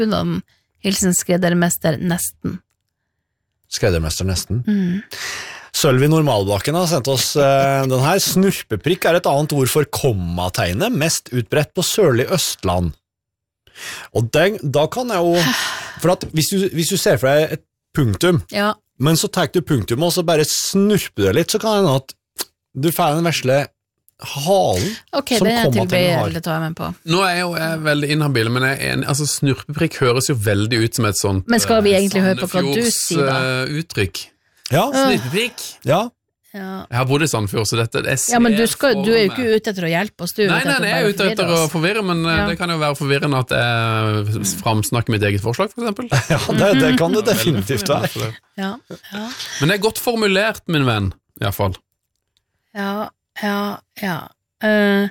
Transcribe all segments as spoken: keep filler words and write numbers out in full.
snusbunadene. Hilsen skreddermester Nesten. Skreddermester Nesten. Mm. Sølvi Normalbakken har sendt oss uh, den her. Snurpeprikk er et annet ord for kommategnet, mest utbredt på sørlig Østland. Og den, da kan jeg jo, for at hvis du, hvis du ser for deg et punktum, ja. men så tar du punktum og så bare snurper du litt, så kan det hende at du får den versle halen okay, som kommategnet har. Det tar jeg med på. Nå er jeg jo jeg er veldig inhabil, men jeg er en, altså, snurpeprikk høres jo veldig ut som et sånt Men skal vi egentlig høre på hva du sier da? Uh, uttrykk. Ja. Snurpeprikk. Ja. Ja. Jeg har bodd i Sandfjord, så dette jeg ser ja, men du, skal, du er jo ikke ute etter å hjelpe oss. Du nei, nei, nei, jeg er ute etter å forvirre, men ja. Det kan jo være forvirrende at jeg framsnakker mitt eget forslag, for eksempel. Ja, det, det kan det definitivt være. Ja, ja. Men det er godt formulert, min venn, i hvert fall. Ja, ja, ja. Uh,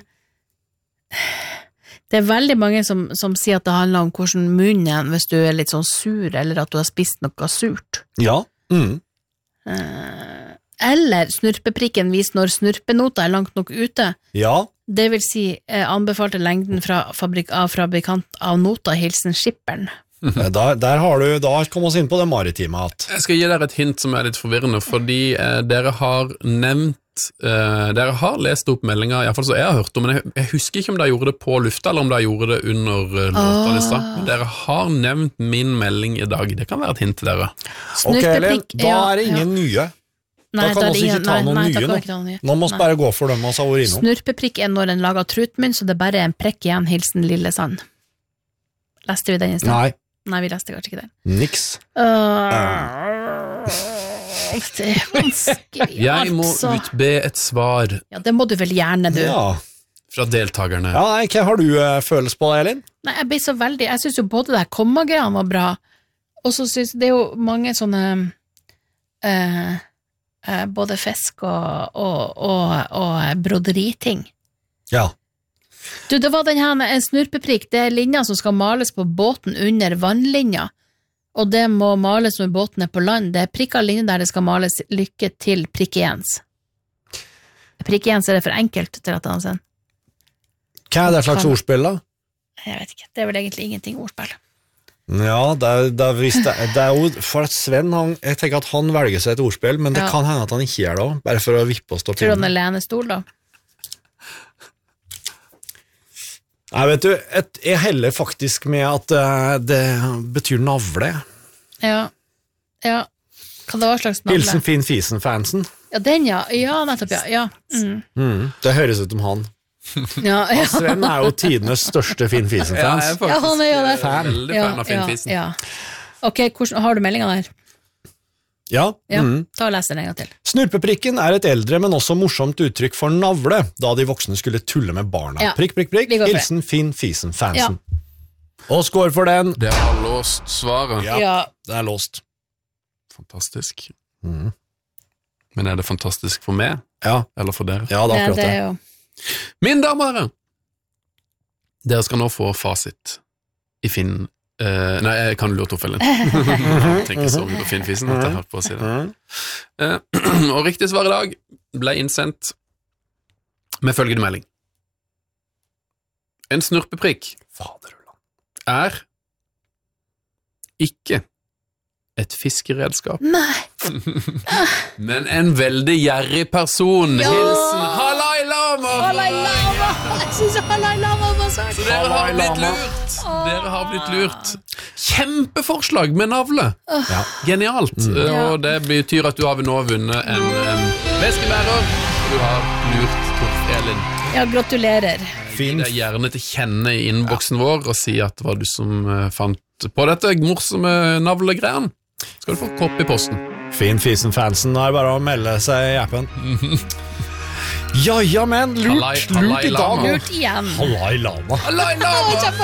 det er veldig mange som, som sier at det handler om hvordan munnen er hvis du er litt sånn sur, eller at du har spist noe surt. Ja, mm. Uh, eller snurpeprikken vis når snurpenota er langt nok ute. Ja. Det vil si eh, anbefalte lengden fra fabrik av fabrikant av nota, hilsen skipperen. Der, der har du, da kom oss inn på det maritime. At. Jeg skal gi dere et hint som er litt forvirrende, fordi eh, dere har nevnt, eh, dere har lest opp meldinger, i hvert fall så jeg har hørt om, men jeg, jeg husker ikke om dere gjorde det på lufta, eller om dere gjorde det under uh, låtalista. Oh. Dere har nevnt min melding i dag, det kan være et hint til dere. Ok, Elin, da er det ingen ja. nye. Nei, da kan vi ikke ta noen nei, nye nå. Nye. Nå må vi bare gå for dem og sa ord innom. Snurpeprikk er når en lager trutmunn, så det bare er en prekk igjen, hilsen Lille Sand. Leste vi den i sted? Nei. Nei, vi leste kanskje ikke den. Niks. Uh, det er vanskelig. Jeg må altså. utbe et svar. Ja, det må du vel gjerne, du. Ja. Fra deltakerne. Ja, nei, hva har du uh, følelse på, Elin? Nei, jeg blir så veldig, jeg synes jo både det her komma-greiene var bra, og så synes det er jo mange sånne... Uh, Uh, både fisk og, og, og, og broderiting. Ja. Du, det var den her, en snurpeprikk, det er linja som skal males på båten under vannlinja, og det må males når båten er på land. Det er prikket linje der det skal males lykke til prikkens. Prikkens er det for enkelt til at han sen. Hva er det slags ordspill da? Jeg vet ikke, det er vel egentlig ingenting ordspill. Ja, det er, det, er, det, er, det er jo for at Sven, han, jeg tenker at han velger seg et ordspill, men det ja. kan hende at han ikke gjør det også, bare for å vippe og stå Tror du han er lenestol da? Nei, vet du, et, jeg heller faktisk med at uh, det betyr navle. Ja, ja. Hva det var slags navle? Hilsen Finn Fisen-fansen. Ja, den ja, ja, nettopp, ja. ja. Mm. Mm, det høres ut som han. Ja, ja. Sven er jo tidenes største Finn Fisen-fans. Ja, ja, han er jo det. Fan. Veldig fan av Finn Fisen. Ja, ja. Ok, hvordan, har du meldingen der? Ja. ja mm. Ta og les den en gang til. Snurpeprikken er et eldre, men også morsomt uttrykk for navle, da de voksne skulle tulle med barna. Ja. Prikk, prikk, prikk. Hilsen Finn Fisen-fansen. Ja. Og skår for den. Det har låst svaret. Ja, ja. det er låst. Fantastisk. Mm. Men er det fantastisk for meg? Ja. Eller for dere? Ja, det er akkurat det. det er jo... Mine damer og herrer, dere skal nå få fasit i Finn uh, Nei, jeg kan lure toffelen. Jeg tenker så mye på Finn Fisen at jeg har på å si det. Uh, og riktig svar i dag ble innsendt med følgende melding. En snurpeprikk er ikke et fiskeredskap. Nei. Men en veldig gjerrig person. Ja. Hilsen Halai Lama. Halai Lama. Jeg synes Halai Lama var så. Så dere har blitt lurt. Dere har blitt lurt. Kjempeforslag med navle. Ja. Genialt. Mm. Og det betyr at du har nå vunnet en, en veskebærer. Du har lurt Torf Elin. Ja, gratulerer. Gi deg gjerne til kjenne i innboksen ja. vår og si at det var du som fant på dette morsomme navlegreiene. Skal du få kopp i posten. Finn Fisen-fansen er bare å melde seg i appen. Ja, ja, men lurt, Halai, halai lurt i dag. Lurt igjen. Halai Lama. Halai Lama.